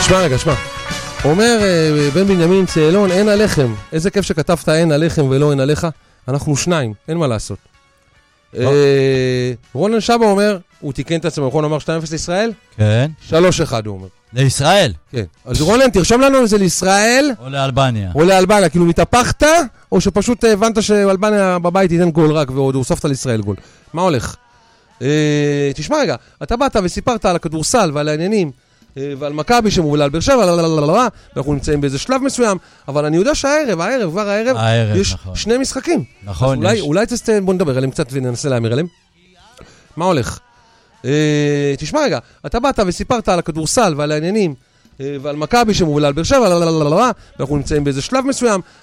שמע. אומר בן בנימין צאלון, אין עליכם. איזה כיף שכתבת אין עליכם ולא אין עליך. אנחנו שניים, אין מה לעשות. רונן שבא אומר, הוא תיקן את עצמו, הוא אמר 2-0 לישראל? כן. 3-1 הוא אומר. לישראל? כן. אז רונן, תרשום לנו אם זה לישראל. או לאלבניה. או לאלבניה, כאילו מתהפכת, או שפשוט הבנת שאלבניה בבית ייתן גול רק, ועוד הוספת לישראל גול. מה הולך? תשמע רגע, אתה באת וסיפרת על הכדורסל ועל העניינים, ועל מכבי שמובילה על באר שבע, ואנחנו נמצאים באיזה שלב מסוים, אבל אני יודע שהערב, יש שני משחקים. נכון. אולי בוא נדבר עליהם קצת וננסה להאמיר עליהם. מה הולך? תשמע רגע, אתה באת וסיפרת על הכדורסל ועל העניינים, ועל מכבי שמובילה על באר שבע, ואנחנו נמצאים באיזה שלב מסוים,